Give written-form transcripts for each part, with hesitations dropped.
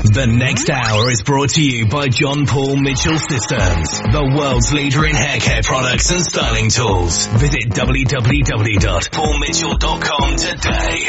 The next hour is brought to you by John Paul Mitchell Systems, the world's leader in hair care products and styling tools. Visit www.paulmitchell.com today.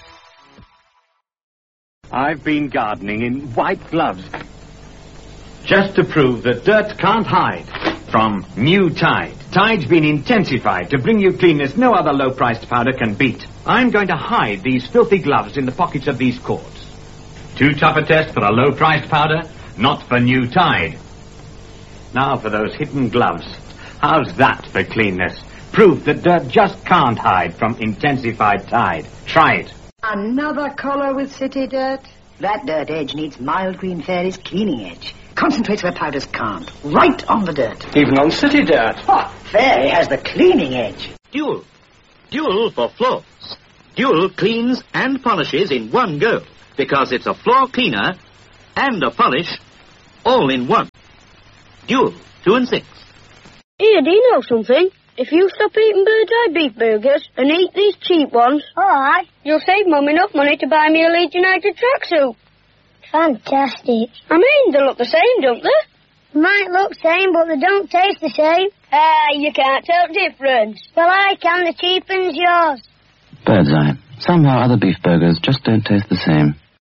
I've been gardening in white gloves just to prove that dirt can't hide from new Tide. Tide's been intensified to bring you cleanness no other low-priced powder can beat. I'm going to hide these filthy gloves in the pockets of these cords. Too tough a test for a low-priced powder? Not for new Tide. Now for those hidden gloves. How's that for cleanness? Proof that dirt just can't hide from intensified Tide. Try it. Another colour with City Dirt? That Dirt Edge needs Mild Green Fairy's Cleaning Edge. Concentrates where powders can't. Right on the dirt. Even on City Dirt. Oh, Fairy has the Cleaning Edge. Dual. Dual for floors. Dual cleans and polishes in one go. Because it's a floor cleaner and a polish all in one. Dual, 2 and 6. Here, do you know something? If you stop eating Bird's Eye beef burgers and eat these cheap ones, alright, you'll save Mum enough money to buy me a Leeds United tracksuit. Fantastic. I mean, they look the same, don't they? Might look same, but they don't taste the same. You can't tell the difference. Well, I can. The cheapen's yours. Bird's Eye. Somehow other beef burgers just don't taste the same.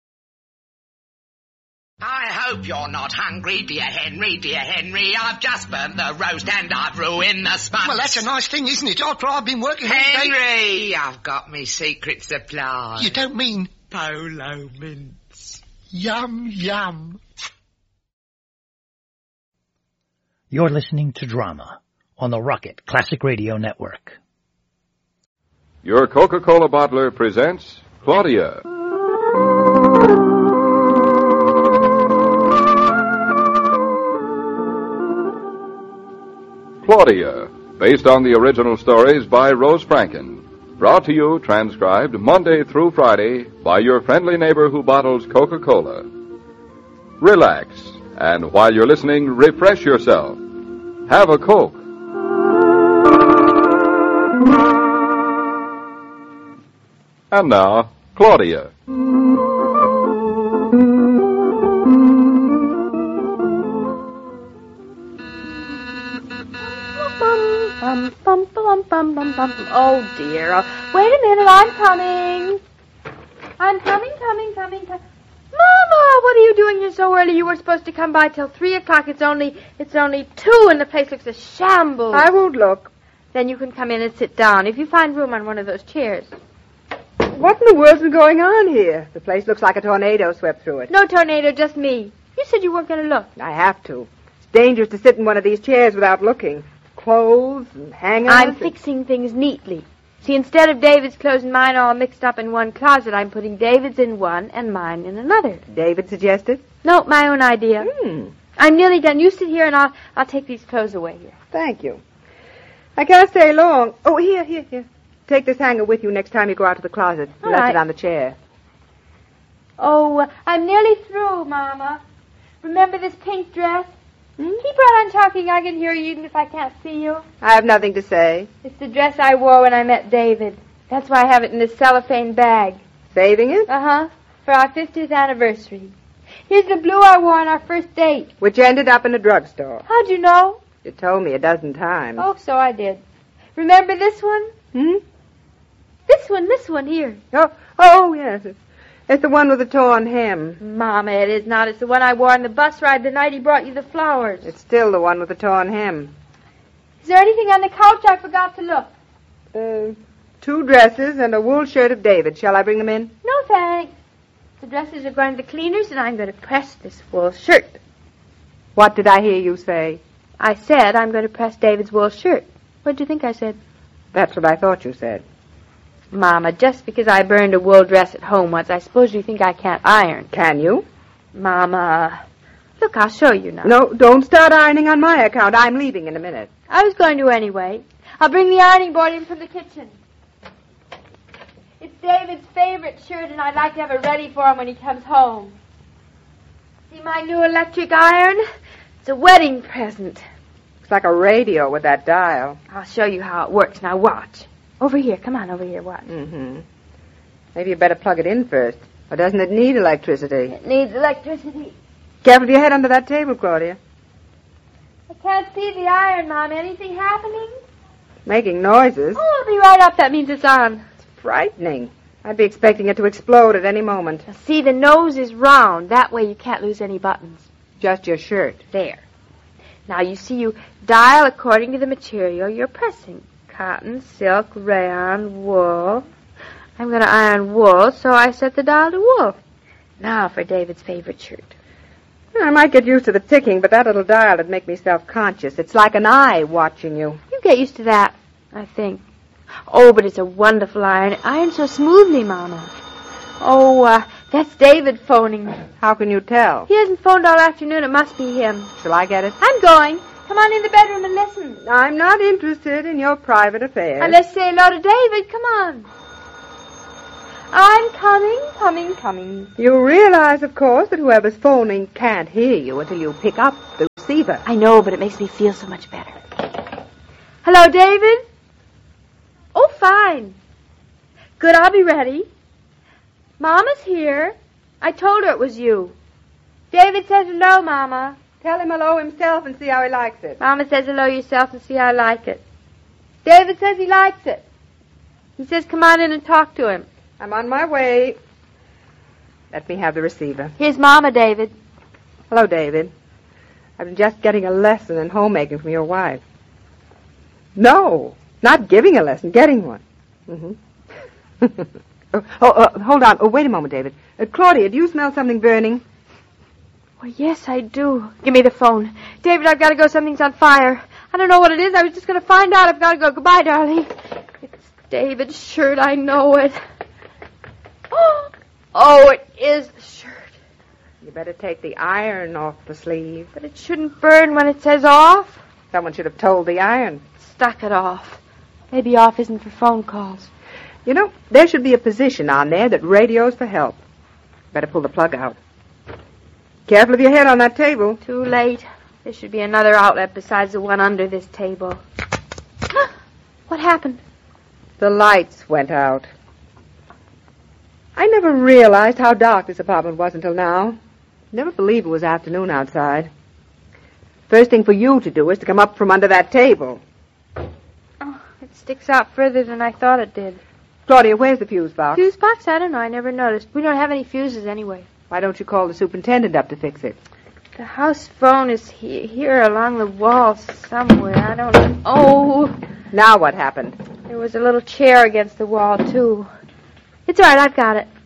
I hope you're not hungry, dear Henry, dear Henry. I've just burnt the roast and I've ruined the sponge. Well, that's a nice thing, isn't it? After I've been working all day... Henry, I've got me secret supply. You don't mean... Polo mints. Yum, yum. You're listening to Drama on the Rocket Classic Radio Network. Your Coca-Cola bottler presents Claudia. Claudia, based on the original stories by Rose Franken. Brought to you, transcribed, Monday through Friday by your friendly neighbor who bottles Coca-Cola. Relax, and while you're listening, refresh yourself. Have a Coke. And now, Claudia. Oh, dear. Wait a minute, I'm coming. Mama, what are you doing here so early? You were supposed to come by till 3 o'clock. It's only 2, and the place looks a shambles. I won't look. Then you can come in and sit down, if you find room on one of those chairs. What in the world's been going on here? The place looks like a tornado swept through it. No tornado, just me. You said you weren't going to look. I have to. It's dangerous to sit in one of these chairs without looking. Clothes and hangers. I'm fixing things neatly. See, instead of David's clothes and mine all mixed up in one closet, I'm putting David's in one and mine in another. David suggested? No, my own idea. I'm nearly done. You sit here and I'll take these clothes away here. Thank you. I can't stay long. Oh, here. Take this hanger with you next time you go out to the closet. You left it on the chair. Oh, I'm nearly through, Mama. Remember this pink dress? Keep right on talking. I can hear you even if I can't see you. I have nothing to say. It's the dress I wore when I met David. That's why I have it in this cellophane bag. Saving it? Uh-huh. For our 50th anniversary. Here's the blue I wore on our first date. Which ended up in a drugstore. How'd you know? You told me a dozen times. Oh, so I did. Remember this one? This one here. Oh, yes. It's the one with the torn hem. Mama, it is not. It's the one I wore on the bus ride the night he brought you the flowers. It's still the one with the torn hem. Is there anything on the couch I forgot to look? 2 dresses and a wool shirt of David. Shall I bring them in? No, thanks. The dresses are going to the cleaners, and I'm going to press this wool shirt. What did I hear you say? I said I'm going to press David's wool shirt. What do you think I said? That's what I thought you said. Mama, just because I burned a wool dress at home once, I suppose you think I can't iron. Can you? Mama, look, I'll show you now. No, don't start ironing on my account. I'm leaving in a minute. I was going to anyway. I'll bring the ironing board in from the kitchen. It's David's favorite shirt, and I'd like to have it ready for him when he comes home. See my new electric iron? It's a wedding present. Looks like a radio with that dial. I'll show you how it works. Now watch. Over here. Come on, over here. Watch. Maybe you better plug it in first. Or doesn't it need electricity? It needs electricity. Careful of your head under that table, Claudia. I can't see the iron, Mom. Anything happening? Making noises. Oh, it'll be right up. That means it's on. It's frightening. I'd be expecting it to explode at any moment. Now, see, the nose is round. That way you can't lose any buttons. Just your shirt. There. Now, you see, you dial according to the material you're pressing. Cotton, silk, rayon, wool. I'm going to iron wool, so I set the dial to wool. Now for David's favorite shirt. I might get used to the ticking, but that little dial would make me self-conscious. It's like an eye watching you. You get used to that, I think. Oh, but it's a wonderful iron. It irons so smoothly, Mama. Oh, that's David phoning. How can you tell? He hasn't phoned all afternoon. It must be him. Shall I get it? I'm going. Come on in the bedroom and listen. I'm not interested in your private affairs. And let's say hello to David. Come on. I'm coming. You realize, of course, that whoever's phoning can't hear you until you pick up the receiver. I know, but it makes me feel so much better. Hello, David? Oh, fine. Good, I'll be ready. Mama's here. I told her it was you. David says hello, Mama. Tell him hello himself and see how he likes it. Mama says hello yourself and see how I like it. David says he likes it. He says come on in and talk to him. I'm on my way. Let me have the receiver. Here's Mama, David. Hello, David. I've been just getting a lesson in homemaking from your wife. No, not giving a lesson, getting one. Mm-hmm. Hold on. Oh, wait a moment, David. Claudia, do you smell something burning? Well, yes, I do. Give me the phone. David, I've got to go. Something's on fire. I don't know what it is. I was just going to find out. I've got to go. Goodbye, darling. It's David's shirt. I know it. Oh, it is the shirt. You better take the iron off the sleeve. But it shouldn't burn when it says off. Someone should have told the iron. Stuck it off. Maybe off isn't for phone calls. You know, there should be a position on there that radios for help. Better pull the plug out. Careful of your head on that table. Too late. There should be another outlet besides the one under this table. What happened? The lights went out. I never realized how dark this apartment was until now. Never believed it was afternoon outside. First thing for you to do is to come up from under that table. Oh, it sticks out further than I thought it did. Claudia, where's the fuse box? Fuse box? I don't know. I never noticed. We don't have any fuses anyway. Why don't you call the superintendent up to fix it? The house phone is here along the wall somewhere. I don't know. Oh! Now what happened? There was a little chair against the wall, too. It's all right. I've got it.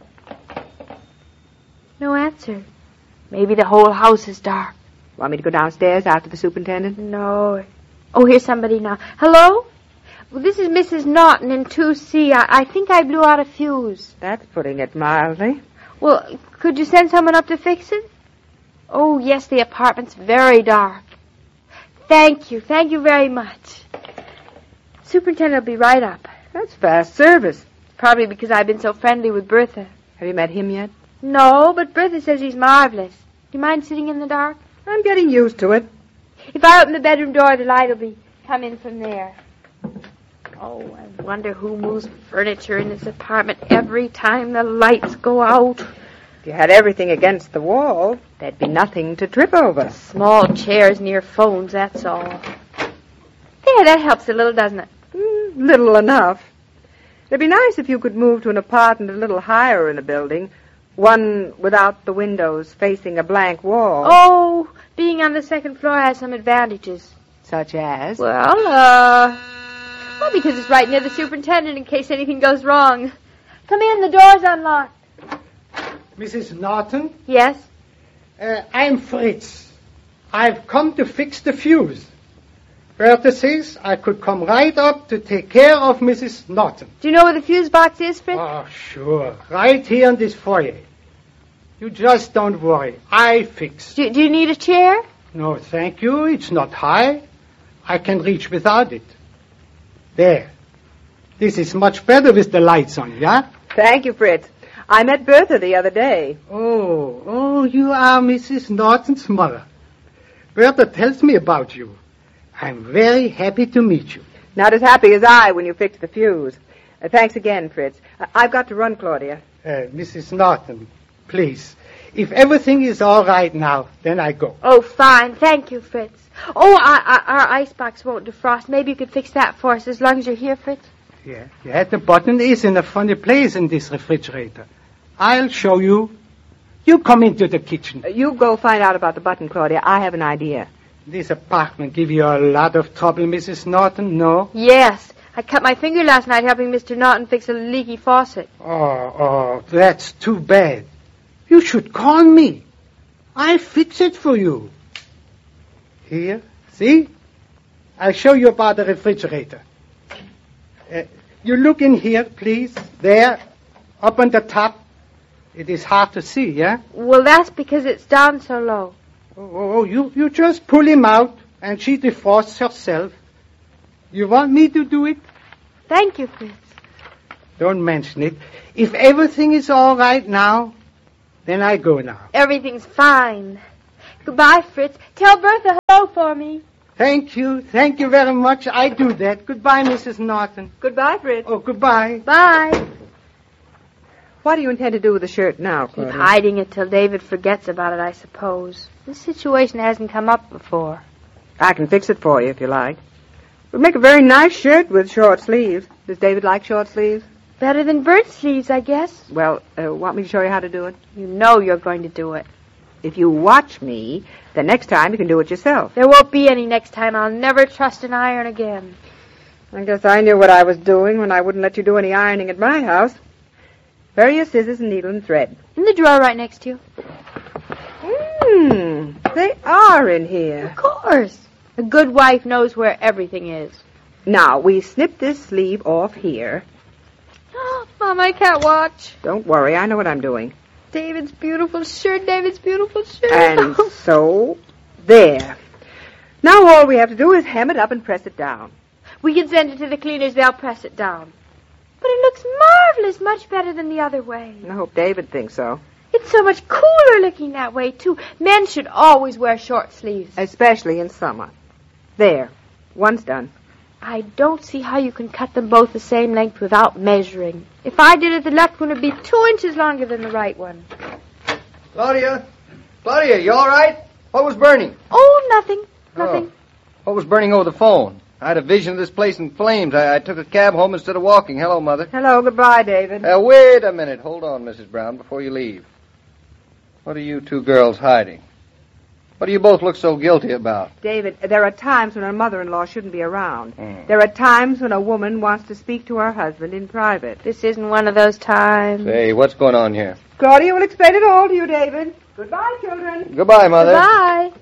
No answer. Maybe the whole house is dark. Want me to go downstairs after the superintendent? No. Oh, here's somebody now. Hello? Well, this is Mrs. Naughton in 2C. I think I blew out a fuse. That's putting it mildly. Well, could you send someone up to fix it? Oh, yes, the apartment's very dark. Thank you. Thank you very much. Superintendent will be right up. That's fast service. Probably because I've been so friendly with Bertha. Have you met him yet? No, but Bertha says he's marvelous. Do you mind sitting in the dark? I'm getting used to it. If I open the bedroom door, the light will be come in from there. Oh, I wonder who moves furniture in this apartment every time the lights go out. If you had everything against the wall, there'd be nothing to trip over. Small chairs near phones, that's all. There, that helps a little, doesn't it? Little enough. It'd be nice if you could move to an apartment a little higher in the building, one without the windows facing a blank wall. Oh, being on the second floor has some advantages. Such as? Well, because it's right near the superintendent in case anything goes wrong. Come in, the door's unlocked. Mrs. Norton? Yes? I'm Fritz. I've come to fix the fuse. Bertha says I could come right up to take care of Mrs. Norton. Do you know where the fuse box is, Fritz? Oh, sure. Right here in this foyer. You just don't worry. I fix. Do you need a chair? No, thank you. It's not high. I can reach without it. There. This is much better with the lights on, yeah? Thank you, Fritz. I met Bertha the other day. Oh, you are Mrs. Norton's mother. Bertha tells me about you. I'm very happy to meet you. Not as happy as I when you fixed the fuse. Thanks again, Fritz. I've got to run, Claudia. Mrs. Norton, please. If everything is all right now, then I go. Oh, fine. Thank you, Fritz. Oh, our icebox won't defrost. Maybe you could fix that for us as long as you're here, Fritz. Yeah, the button is in a funny place in this refrigerator. I'll show you. You come into the kitchen. You go find out about the button, Claudia. I have an idea. This apartment give you a lot of trouble, Mrs. Norton, no? Yes. I cut my finger last night helping Mr. Norton fix a leaky faucet. Oh, that's too bad. You should call me. I'll fix it for you. Here, see? I'll show you about the refrigerator. You look in here, please. There, up on the top. It is hard to see, yeah? Well, that's because it's down so low. Oh, you just pull him out, and she defrosts herself. You want me to do it? Thank you, Fritz. Don't mention it. If everything is all right now, then I go now. Everything's fine. Goodbye, Fritz. Tell Bertha hello for me. Thank you very much. I do that. Goodbye, Mrs. Norton. Goodbye, Fritz. Oh, goodbye. Bye. What do you intend to do with the shirt now, Claudia? Keep hiding it till David forgets about it, I suppose. This situation hasn't come up before. I can fix it for you if you like. We'll make a very nice shirt with short sleeves. Does David like short sleeves? Better than bird sleeves, I guess. Well, want me to show you how to do it? You know you're going to do it. If you watch me, the next time you can do it yourself. There won't be any next time. I'll never trust an iron again. I guess I knew what I was doing when I wouldn't let you do any ironing at my house. Where are your scissors and needle and thread? In the drawer right next to you. They are in here. Of course. A good wife knows where everything is. Now, we snip this sleeve off here. Oh, Mom, I can't watch. Don't worry, I know what I'm doing. David's beautiful shirt, David's beautiful shirt. And so, there. Now all we have to do is hem it up and press it down. We can send it to the cleaners. They'll press it down. But it looks marvelous, much better than the other way. I hope David thinks so. It's so much cooler looking that way, too. Men should always wear short sleeves. Especially in summer. There. One's done. I don't see how you can cut them both the same length without measuring. If I did it, the left one would be 2 inches longer than the right one. Claudia, you all right? What was burning? Oh, nothing. Nothing. What was burning over the phone? I had a vision of this place in flames. I took a cab home instead of walking. Hello, Mother. Hello, goodbye, David. Wait a minute. Hold on, Mrs. Brown, before you leave. What are you two girls hiding? What do you both look so guilty about? David, there are times when a mother-in-law shouldn't be around. There are times when a woman wants to speak to her husband in private. This isn't one of those times. Hey, what's going on here? Claudia will explain it all to you, David. Goodbye, children. Goodbye, Mother. Goodbye.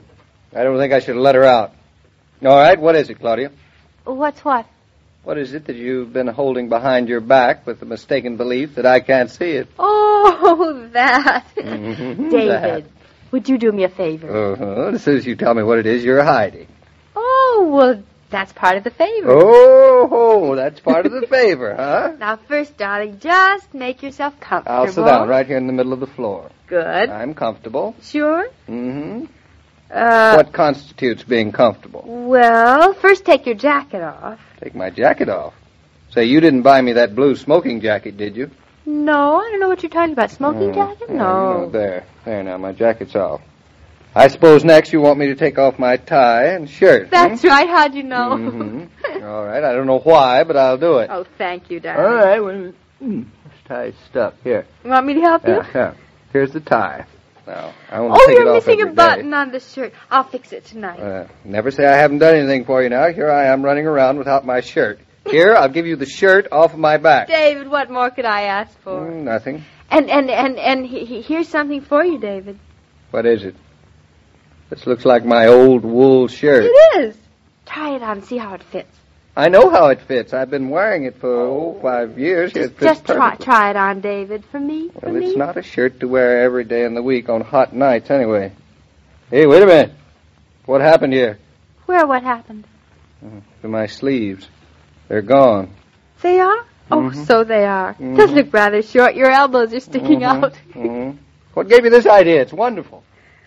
I don't think I should have let her out. All right, what is it, Claudia? What's what? What is it that you've been holding behind your back with the mistaken belief that I can't see it? Oh, that. Mm-hmm, David, that. Would you do me a favor? As soon as you tell me what it is you're hiding. Oh, well, that's part of the favor. Oh, that's part of the favor, huh? Now, first, darling, just make yourself comfortable. I'll sit down right here in the middle of the floor. Good. I'm comfortable. Sure? Mm-hmm. What constitutes being comfortable? Well, first take your jacket off. Take my jacket off? Say, you didn't buy me that blue smoking jacket, did you? No, I don't know what you're talking about. Smoking jacket? No. There now, my jacket's off. I suppose next you want me to take off my tie and shirt. That's right. How'd you know? Mm-hmm. All right, I don't know why, but I'll do it. Oh, thank you, darling. All right, wait a minute. This tie's stuck. Here. You want me to help you? Yeah. Here's the tie. Now, I want to take it off you're missing a every button day. on the shirt. I'll fix it tonight. Never say I haven't done anything for you now. Here I am running around without my shirt. Here, I'll give you the shirt off of my back. David, what more could I ask for? Nothing. And here's something for you, David. What is it? This looks like my old wool shirt. It is. Try it on and see how it fits. I know how it fits. I've been wearing it for 5 years. Just try it on, David, for me. Well, it's not a shirt to wear every day in the week on hot nights anyway. Hey, wait a minute. What happened here? Where? What happened? To my sleeves. They're gone. They are? Oh, so they are. Does look rather short. Your elbows are sticking out. What gave you this idea? It's wonderful.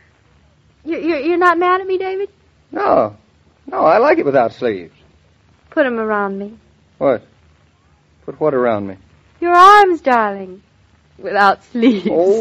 You're not mad at me, David? No, I like it without sleeves. Put them around me. What? Put what around me? Your arms, darling. without sleeves. Oh,